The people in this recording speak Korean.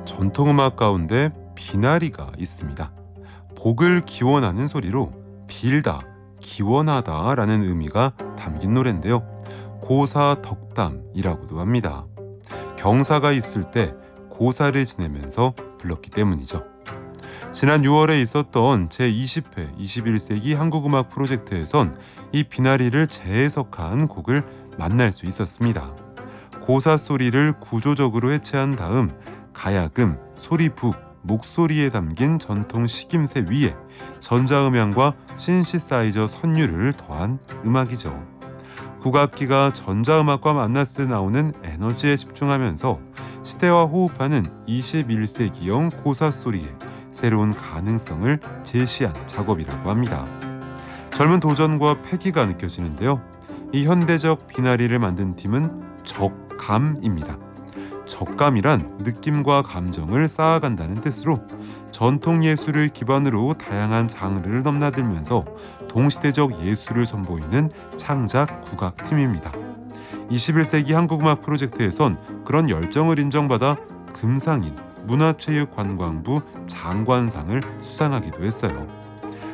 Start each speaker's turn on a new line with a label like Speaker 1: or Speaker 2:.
Speaker 1: 전통음악 가운데 비나리가 있습니다. 복을 기원하는 소리로 빌다, 기원하다라는 의미가 담긴 노래인데요. 고사덕담이라고도 합니다. 경사가 있을 때 고사를 지내면서 불렀기 때문이죠. 지난 6월에 있었던 제20회 21세기 한국음악 프로젝트에선 이 비나리를 재해석한 곡을 만날 수 있었습니다. 고사 소리를 구조적으로 해체한 다음 가야금, 소리북, 목소리에 담긴 전통 식임새 위에 전자음향과 신시사이저 선율을 더한 음악이죠. 국악기가 전자음악과 만났을 때 나오는 에너지에 집중하면서 시대와 호흡하는 21세기형 고사 소리에 새로운 가능성을 제시한 작업이라고 합니다. 젊은 도전과 패기가 느껴지는데요. 이 현대적 비나리를 만든 팀은 적감입니다. 적감이란 느낌과 감정을 쌓아간다는 뜻으로 전통 예술을 기반으로 다양한 장르를 넘나들면서 동시대적 예술을 선보이는 창작 국악팀입니다. 21세기 한국음악 프로젝트에선 그런 열정을 인정받아 금상인 문화체육관광부 장관상을 수상하기도 했어요.